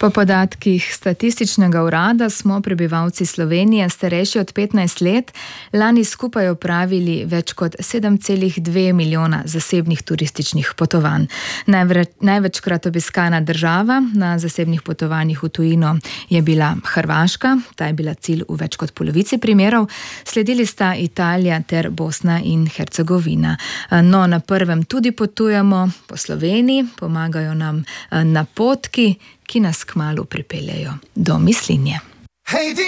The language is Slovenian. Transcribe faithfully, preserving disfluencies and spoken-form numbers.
Po podatkih Statističnega urada smo prebivalci Slovenije starejši od petnajst let lani skupaj opravili več kot sedem celih dve milijona zasebnih turističnih potovanj. Najvre, največkrat obiskana država na zasebnih potovanjih v tujino je bila Hrvaška, ta je bila cilj v več kot polovici primerov, sledili sta Italija ter Bosna in Hercegovina. No, na prvem tudi potujemo po Sloveniji, pomagajo nam napotki, ki nas kmalu pripeljejo do Mislinje.